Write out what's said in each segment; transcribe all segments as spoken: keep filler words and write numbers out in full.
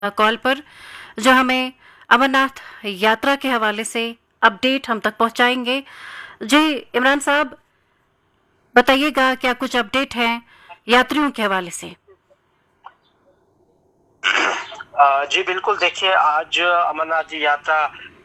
Call पर जो हमें अमरनाथ यात्रा के हवाले से अपडेट हम तक पहुंचाएंगे। जी इमरान साहब, बताइएगा क्या कुछ अपडेट है यात्रियों के हवाले से? आ, जी बिल्कुल, देखिए आज अमरनाथ जी यात्रा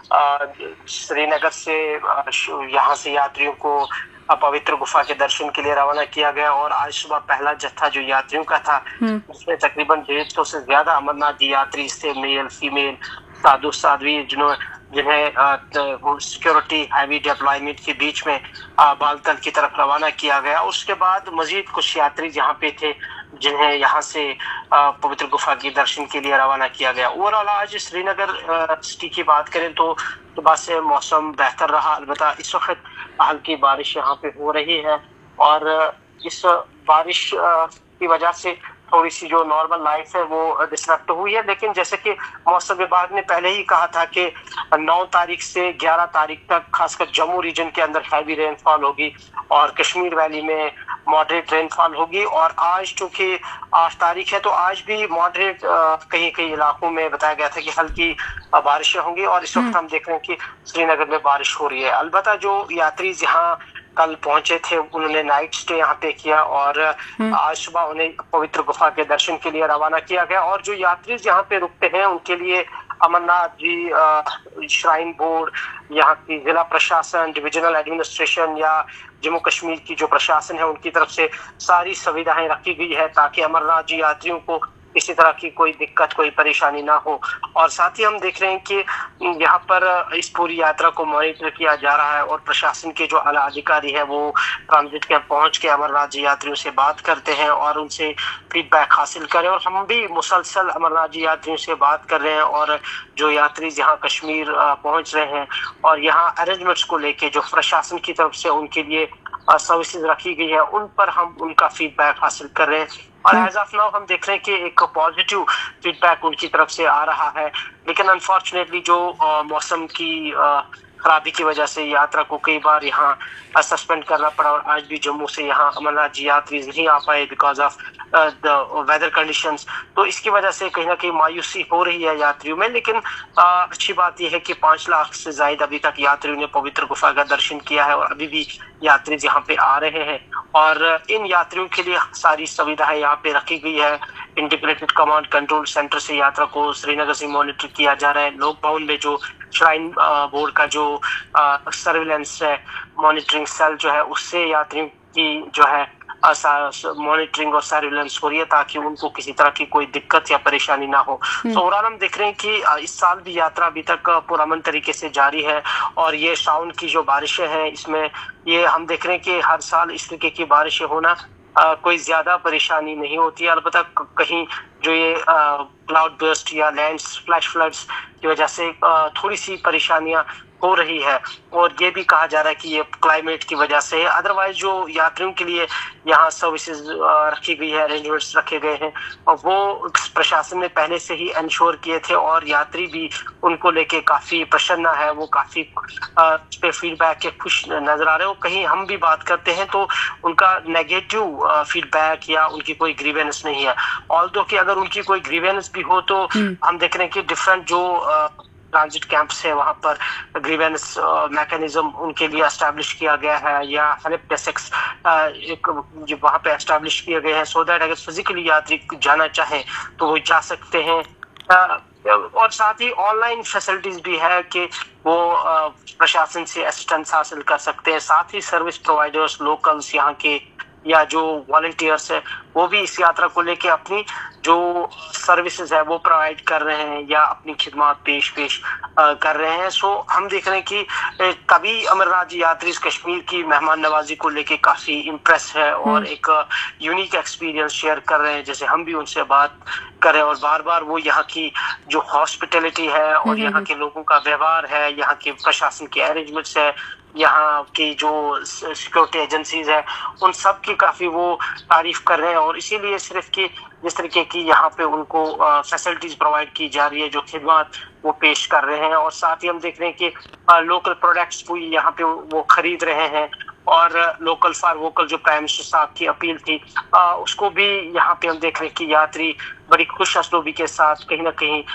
श्रीनगर से यहाँ से यात्रियों को पवित्र गुफा के दर्शन के लिए रवाना किया गया और आज सुबह पहला जत्था जो यात्रियों का था जिसमें तकरीबन डेढ़ सौ से ज्यादा अमरनाथ जी यात्री से मेल फीमेल साधु साध्वी जिन्होंने जिन्हें सिक्योरिटी हैवी डिप्लॉयमेंट के बीच में बालतल की तरफ रवाना किया गया। उसके बाद मजीद कुछ यात्री जहाँ पे थे जिन्हें यहाँ से पवित्र गुफा के दर्शन के लिए रवाना किया गया। ओवरऑल आज श्रीनगर सिटी की बात करें तो सुबह से मौसम बेहतर रहा, अलबत्ता इस वक्त हल्की बारिश यहाँ पे हो रही है और इस बारिश की वजह से थोड़ी सी जो नॉर्मल लाइफ है वो डिस्टर्ब हुई है। लेकिन जैसे कि मौसम विभाग ने पहले ही कहा था कि नौ तारीख से ग्यारह तारीख तक खासकर जम्मू रीजन के अंदर हैवी रेनफॉल होगी और कश्मीर वैली में मॉडरेट रेनफॉल होगी। और आज चूंकि आठ तारीख है तो आज भी मॉडरेट कहीं कहीं इलाकों में बताया गया था कि हल्की बारिशें होंगी और इस वक्त हम देख रहे हैं कि श्रीनगर में बारिश हो रही है। अलबत्ता जो यात्री यहाँ कल पहुंचे थे उन्होंने नाइट स्टे यहाँ पे किया और आज सुबह उन्हें पवित्र गुफा के दर्शन के लिए रवाना किया गया। और जो यात्री यहाँ पे रुकते हैं उनके लिए अमरनाथ जी श्राइन बोर्ड, यहाँ की जिला प्रशासन, डिविजनल एडमिनिस्ट्रेशन या जम्मू कश्मीर की जो प्रशासन है उनकी तरफ से सारी सुविधाएं रखी गई है ताकि अमरनाथ जी यात्रियों को किसी तरह की कोई दिक्कत कोई परेशानी ना हो। और साथ ही हम देख रहे हैं कि यहाँ पर इस पूरी यात्रा को मॉनिटर किया जा रहा है और प्रशासन के जो आला अधिकारी है वो ट्रांजिट कैंप पहुंच के अमरनाथ जी यात्रियों से बात करते हैं और उनसे फीडबैक हासिल करें। और हम भी मुसलसल अमरनाथ जी यात्रियों से बात कर रहे हैं और जो यात्री यहाँ कश्मीर पहुंच रहे हैं और यहाँ अरेंजमेंट्स को लेके जो प्रशासन की तरफ से उनके लिए सर्विसेज रखी गई है उन पर हम उनका फीडबैक हासिल कर रहे हैं। और एज ऑफ नाउ हम देख रहे हैं कि एक पॉजिटिव फीडबैक उनकी तरफ से आ रहा है। लेकिन अनफॉर्चुनेटली जो मौसम की खराबी की वजह से यात्रा को कई बार यहाँ सस्पेंड करना पड़ा और आज भी जम्मू से यहाँ अमरनाथ जी यात्री नहीं आ पाए because of the weather conditions. तो इसकी वजह से कहीं ना कहीं मायूसी हो रही है यात्रियों में। लेकिन आ, अच्छी बात यह है कि पांच लाख से ज्यादा अभी तक यात्रियों ने पवित्र गुफा का दर्शन किया है और अभी भी यात्री यहाँ पे आ रहे हैं और इन यात्रियों के लिए सारी सुविधाएं यहाँ पे रखी गई है। इंटीग्रेटेड कमांड कंट्रोल सेंटर से यात्रा को श्रीनगर से मॉनिटर किया जा रहा है। लोक भवन में जो श्राइन बोर्ड का जो सर्विलेंस है मॉनिटरिंग सेल जो है उससे यात्रियों की जो है मॉनिटरिंग और सर्विलेंस हो रही है ताकि उनको किसी तरह की कोई दिक्कत या परेशानी ना हो। तो ओवरऑल हम देख रहे हैं कि इस साल भी यात्रा अभी तक पुरअमन तरीके से जारी है और ये सावन की जो बारिशें हैं इसमें ये हम देख रहे हैं कि हर साल इस तरीके की बारिशें होना आ, कोई ज्यादा परेशानी नहीं होती है। अलबत्ता कहीं जो ये क्लाउड बर्स्ट या लैंड फ्लैश फ्लड्स की वजह से आ, थोड़ी सी परेशानियां हो रही है और ये भी कहा जा रहा है कि ये क्लाइमेट की वजह से है। अदरवाइज जो यात्रियों के लिए यहाँ सर्विसेज रखी गई है, अरेंजमेंट्स रखे गए हैं और वो प्रशासन ने पहले से ही इंश्योर किए थे और यात्री भी उनको लेके काफी प्रसन्न है, वो काफी पे फीडबैक के खुश नजर आ रहे हो। कहीं हम भी बात करते हैं तो उनका नेगेटिव फीडबैक या उनकी कोई ग्रीवेंस नहीं है। ऑल्दो कि अगर उनकी कोई ग्रीवेंस भी हो तो हम देख रहे हैं कि डिफरेंट जो ट्रांजिट कैंप्स है वहां पर ग्रीवेंस मैकेनिज्म उनके लिए एस्टैब्लिश किया गया है या हेल्प डेस्क्स एक जो वहां पे एस्टैब्लिश किए गए हैं सो दैट अगर फिजिकली यात्री जाना चाहे तो वो जा सकते हैं। और साथ ही ऑनलाइन फैसिलिटीज भी है कि वो प्रशासन से असिस्टेंस हासिल कर सकते हैं। साथ ही सर्विस प्रोवाइडर्स लोकल्स यहाँ के या जो वॉलंटियर्स है वो भी इस यात्रा को लेके अपनी जो सर्विसेज है वो प्रोवाइड कर रहे हैं या अपनी खिदमत पेश पेश कर रहे हैं। सो हम देख रहे हैं कि कभी अमरनाथ जी यात्री कश्मीर की मेहमान नवाजी को लेके काफी इम्प्रेस है और एक यूनिक एक्सपीरियंस शेयर कर रहे हैं जैसे हम भी उनसे बात कर रहे हैं और बार बार वो यहाँ की जो हॉस्पिटैलिटी है और यहाँ के लोगों का व्यवहार है, यहाँ के प्रशासन के अरेंजमेंट्स है यहाँ की जो सिक्योरिटी एजेंसीज है उन सब की काफ़ी वो तारीफ कर रहे हैं, और इसीलिए सिर्फ कि जिस तरीके की यहाँ पे उनको फैसिलिटीज प्रोवाइड की जा रही है, जो खिदमत वो पेश कर रहे हैं, और साथ ही हम देख रहे हैं कि लोकल प्रोडक्ट्स भी यहाँ पे वो खरीद रहे हैं, और लोकल फॉर वोकल जो प्राइम मिनिस्टर साहब की अपील थी आ, उसको भी यहाँ पे हम देख रहे हैं कि यात्री बड़ी खुश असलूबी के साथ कहीं ना कहीं